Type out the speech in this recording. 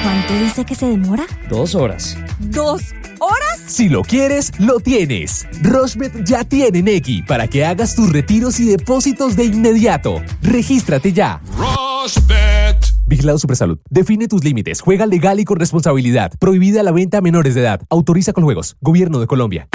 ¿Cuánto dice que se demora? 2 horas. ¿2 horas? Si lo quieres, lo tienes. Rushbet ya tiene Nequi para que hagas tus retiros y depósitos de inmediato. Regístrate ya. Rushbet. Vigilado Supersalud. Define tus límites. Juega legal y con responsabilidad. Prohibida la venta a menores de edad. Autoriza con juegos. Gobierno de Colombia.